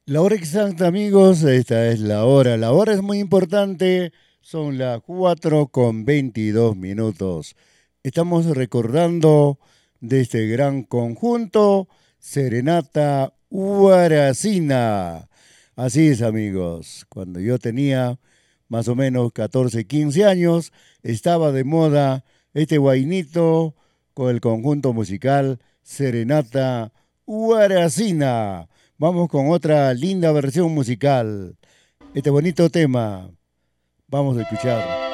La hora exacta, amigos, esta es la hora. La hora es muy importante, son las 4:22. Estamos recordando de este gran conjunto, Serenata Huaracina. Así es, amigos, cuando yo tenía más o menos 14, 15 años, estaba de moda este guainito con el conjunto musical Serenata Huaracina. Vamos con otra linda versión musical. Este bonito tema. Vamos a escuchar.